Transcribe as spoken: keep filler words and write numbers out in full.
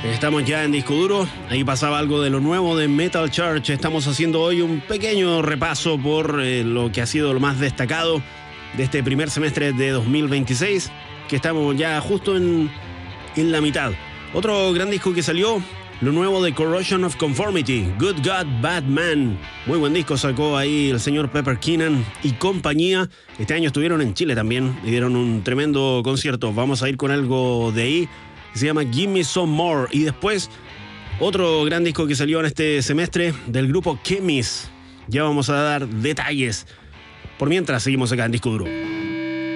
Estamos ya en Disco Duro. Ahí pasaba algo de lo nuevo de Metal Church. Estamos haciendo hoy un pequeño repaso por eh, lo que ha sido lo más destacado de este primer semestre de dos mil veintiséis, que estamos ya justo en, en la mitad. Otro gran disco que salió, lo nuevo de Corrosion of Conformity, Good God, Bad Man. Muy buen disco sacó ahí el señor Pepper Keenan y compañía. Este año estuvieron en Chile también y dieron un tremendo concierto. Vamos a ir con algo de ahí. Se llama Give Me Some More. Y después, otro gran disco que salió en este semestre del grupo Chemis. Ya vamos a dar detalles. Por mientras, seguimos acá en Disco Duro.